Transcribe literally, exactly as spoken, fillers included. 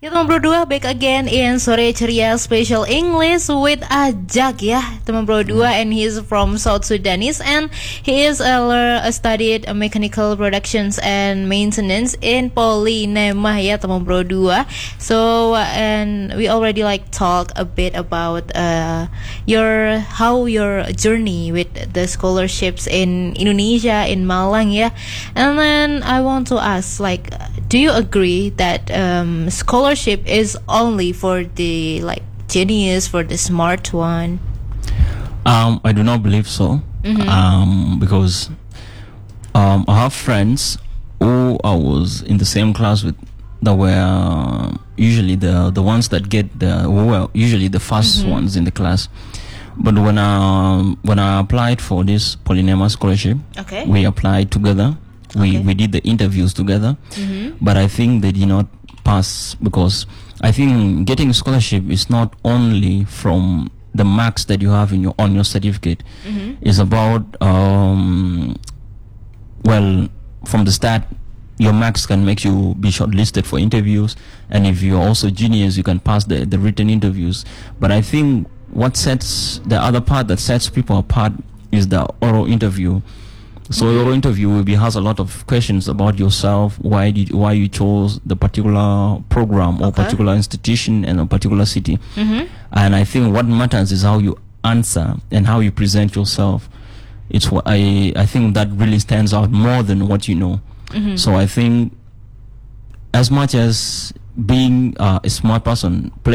Ya teman berdua, back again in Sore Ceria Special English with Ajak ya teman berdua, and he's from South Sudanese and he is a, a studied mechanical productions and maintenance in Polinema ya teman berdua. So uh, and we already like talk a bit about uh, your how your journey with the scholarships in Indonesia, in Malang ya. And then I want to ask, like, do you agree that um, scholarship is only for the like genius, for the smart one? Um, I do not believe so. Mm-hmm. Um, because um, I have friends who I was in the same class with that were uh, usually the the ones that get the who were usually the first Mm-hmm. ones in the class. But when I when I applied for this Polynema scholarship, Okay. we applied together. We Okay. we did the interviews together. Mm-hmm. But I think they did not pass because I think getting a scholarship is not only from the marks that you have in your on your certificate. Mm-hmm. It's about um, well, from the start, your marks can make you be shortlisted for interviews, and if you're also genius, you can pass the the written interviews. But I think what sets the other part that sets people apart is the oral interview. So your interview will be has a lot of questions about yourself, why did why you chose the particular program or Okay. particular institution and a particular city. Mm-hmm. And I think what matters is how you answer and how you present yourself. It's what I I think that really stands out more than what you know. Mm-hmm. So I think as much as being uh, a smart person